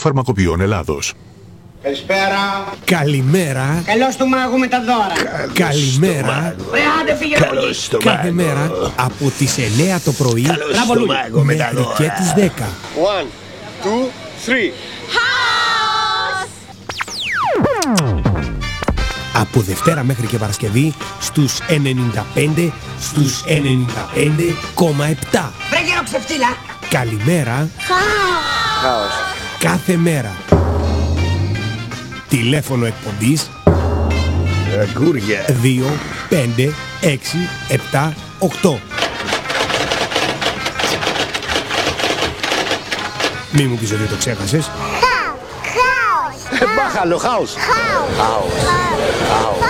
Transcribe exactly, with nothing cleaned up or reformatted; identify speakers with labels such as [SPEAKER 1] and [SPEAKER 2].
[SPEAKER 1] Φαρμακοποιών Ελλάδος.
[SPEAKER 2] Καλησπέρα.
[SPEAKER 3] Καλημέρα.
[SPEAKER 2] Καλώς του μάγου με τα δώρα.
[SPEAKER 3] Καλημέρα.
[SPEAKER 2] Ρε, άντε φύγε από εκεί.
[SPEAKER 3] Κάθε μέρα από τις εννιά το πρωί μέχρι και τις δέκα.
[SPEAKER 4] One, two, three.
[SPEAKER 3] Από Δευτέρα μέχρι και Παρασκευή στους ενενήντα πέντε, στους ενενήντα πέντε κόμμα επτά.
[SPEAKER 2] Βρε γέρο ξεφτύλα.
[SPEAKER 3] Καλημέρα.
[SPEAKER 4] Χάος.
[SPEAKER 3] Κάθε μέρα. Τηλέφωνο εκπομπής
[SPEAKER 4] Αγκούρια.
[SPEAKER 3] δύο πέντε έξι επτά οκτώ. Μη μου πεις ότι το ξέχασες.
[SPEAKER 4] Μπάχαλο, χάος. Χάος. Χάος.